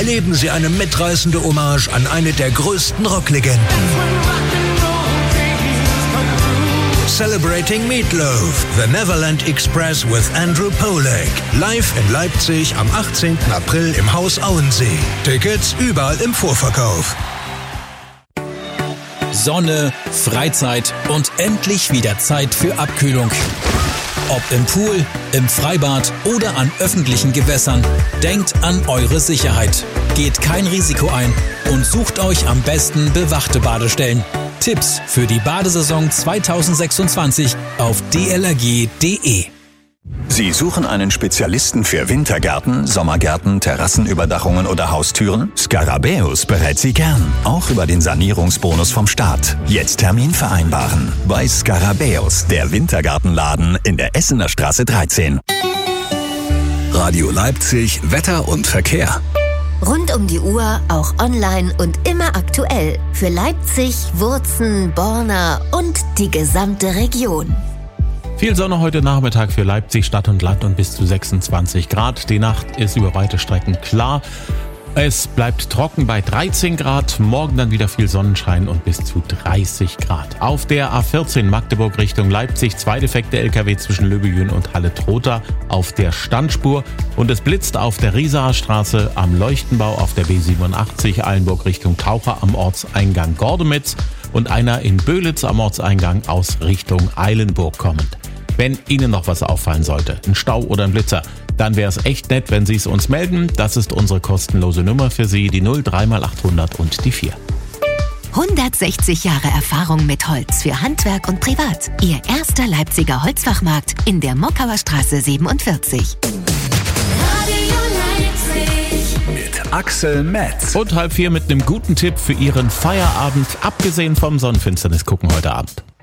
erleben Sie eine mitreißende Hommage an eine der größten Rocklegenden. Celebrating Meatloaf, The Neverland Express with Andrew Polak. Live in Leipzig am 18. April im Haus Auensee. Tickets überall im Vorverkauf. Sonne, Freizeit und endlich wieder Zeit für Abkühlung. Ob im Pool, im Freibad oder an öffentlichen Gewässern, denkt an eure Sicherheit. Geht kein Risiko ein und sucht euch am besten bewachte Badestellen. Tipps für die Badesaison 2026 auf dlrg.de. Sie suchen einen Spezialisten für Wintergärten, Sommergärten, Terrassenüberdachungen oder Haustüren? Scarabäus berät Sie gern, auch über den Sanierungsbonus vom Staat. Jetzt Termin vereinbaren. Bei Scarabäus, der Wintergartenladen in der Essener Straße 13. Radio Leipzig, Wetter und Verkehr. Rund um die Uhr, auch online und immer aktuell. Für Leipzig, Wurzen, Borna und die gesamte Region. Viel Sonne heute Nachmittag für Leipzig, Stadt und Land und bis zu 26 Grad. Die Nacht ist über weite Strecken klar. Es bleibt trocken bei 13 Grad. Morgen dann wieder viel Sonnenschein und bis zu 30 Grad. Auf der A14 Magdeburg Richtung Leipzig 2 defekte LKW zwischen Löbejün und Halle-Trotha auf der Standspur. Und es blitzt auf der Riesaer Straße am Leuchtenbau auf der B87 Eilenburg Richtung Taucher am Ortseingang Gordemitz und einer in Böhlitz am Ortseingang aus Richtung Eilenburg kommend. Wenn Ihnen noch was auffallen sollte, ein Stau oder ein Blitzer, dann wäre es echt nett, wenn Sie es uns melden. Das ist unsere kostenlose Nummer für Sie, die 03x800 und die 4. 160 Jahre Erfahrung mit Holz für Handwerk und Privat. Ihr erster Leipziger Holzfachmarkt in der Mockauer Straße 47. Mit Axel Metz. Und 3:30 mit einem guten Tipp für Ihren Feierabend, abgesehen vom Sonnenfinsternis gucken heute Abend.